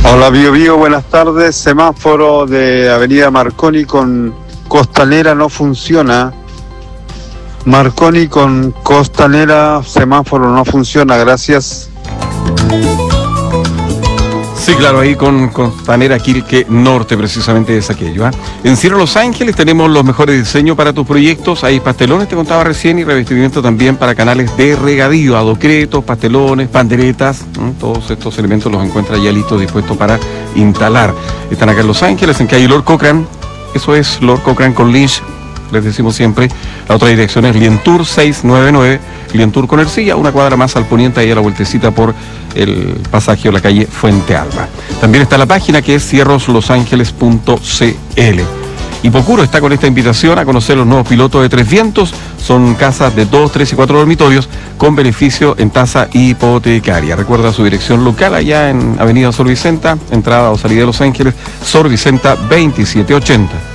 Hola Bio Bio, buenas tardes. Semáforo de Avenida Marconi con Costanera no funciona. Marconi con Costanera, semáforo no funciona, gracias. Sí, claro, ahí con Costanera Quilque Norte, precisamente es aquello. En Cierre Los Ángeles tenemos los mejores diseños para tus proyectos. Hay pastelones, te contaba recién, y revestimiento también para canales de regadío, adocretos, pastelones, panderetas. Todos estos elementos los encuentras ya listos, dispuestos para instalar. Están acá en Los Ángeles, en calle Lord Cochrane. Eso es Lord Cochrane con Lynch. Les decimos siempre, la otra dirección es Lientour 699, Lientour con Ercilla, una cuadra más al poniente, ahí a la vueltecita por el pasaje o la calle Fuente Alba. También está la página que es cierroslosangeles.cl. Hipocuro está con esta invitación a conocer los nuevos pilotos de Tres Vientos. Son casas de 2, 3 y 4 dormitorios con beneficio en tasa hipotecaria. Recuerda su dirección local allá en Avenida Sor Vicenta, entrada o salida de Los Ángeles, Sor Vicenta 2780.